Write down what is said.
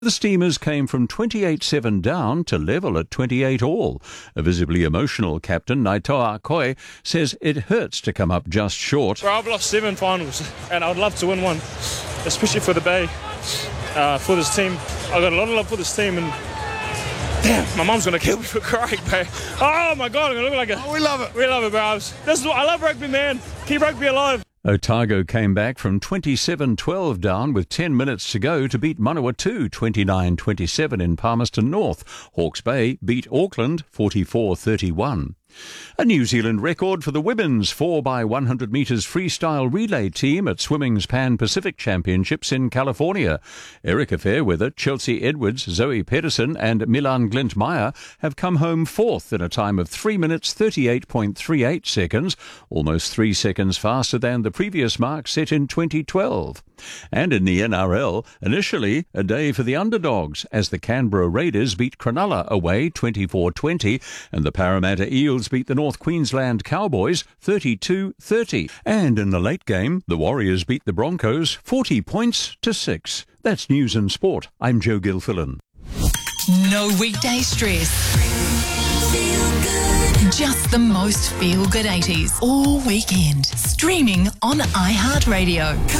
The Steamers came from 28-7 down to level at 28 all. A visibly emotional captain, Naitoa Koe, says it hurts to come up just short. I've lost 7 finals and I'd love to win one, especially for the Bay, for this team. I've got a lot of love for this team and damn, my mum's going to kill me for crying, bro. Oh my God, I'm going to look like a... Oh, we love it. We love it, bro. This is what I love rugby, man. Keep rugby alive. Otago came back from 27-12 down with 10 minutes to go to beat Manawatu 29-27 in Palmerston North. Hawke's Bay beat Auckland 44-31. A New Zealand record for the women's 4x100 metres freestyle relay team at swimming's Pan-Pacific Championships in California. Erica Fairweather, Chelsea Edwards, Zoe Pedersen and Milan Glint-Meyer have come home fourth in a time of 3 minutes 38.38 seconds, almost 3 seconds faster than the previous mark set in 2012. And in the NRL, initially a day for the underdogs as the Canberra Raiders beat Cronulla away 24-20 and the Parramatta Eels beat the North Queensland Cowboys 32-30. And in the late game, the Warriors beat the Broncos 40 points to 6. That's News and Sport. I'm Joe Gilfillan. No weekday stress. Just the most feel-good 80s all weekend. Streaming on iHeartRadio.